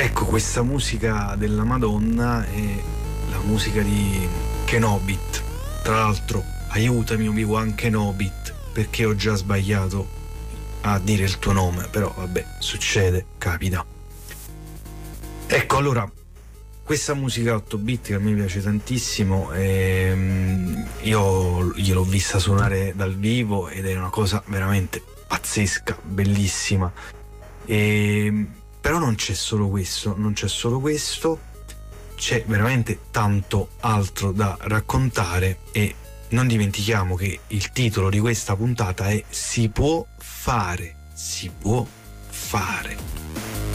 Ecco, questa musica della Madonna è la musica di Kenobit. Tra l'altro, aiutami, io vivo anche Nobit, perché ho già sbagliato a dire il tuo nome, però vabbè, succede, capita. Ecco, allora, questa musica 8 bit che a me piace tantissimo, io gliel'ho vista suonare dal vivo ed è una cosa veramente pazzesca, bellissima. Però non c'è solo questo, c'è veramente tanto altro da raccontare e non dimentichiamo che il titolo di questa puntata è Si può fare, si può fare.